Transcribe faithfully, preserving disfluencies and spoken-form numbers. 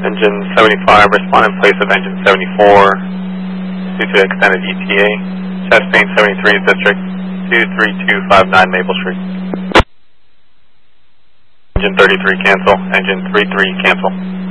Engine seventy-five, respond in place of engine seventy-four due to extended E T A. Chastain seventy-three, District two three two five nine Maple Street. Engine thirty-three, cancel. Engine three three, cancel.